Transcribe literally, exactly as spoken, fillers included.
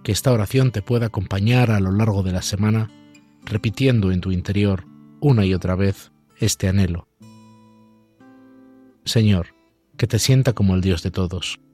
que esta oración te pueda acompañar a lo largo de la semana, repitiendo en tu interior una y otra vez este anhelo. Señor, que te sienta como el Dios de todos.